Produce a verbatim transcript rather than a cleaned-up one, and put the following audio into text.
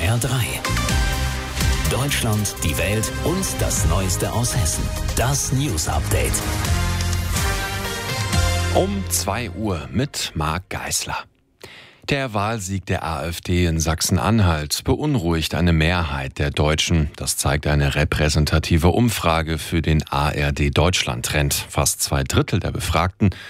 R drei. Deutschland, die Welt und das Neueste aus Hessen. Das News Update. Um zwei Uhr mit Marc Geisler. Der Wahlsieg der AfD in Sachsen-Anhalt beunruhigt eine Mehrheit der Deutschen. Das zeigt eine repräsentative Umfrage für den A R D Deutschland-Trend. Fast zwei Drittel der Befragten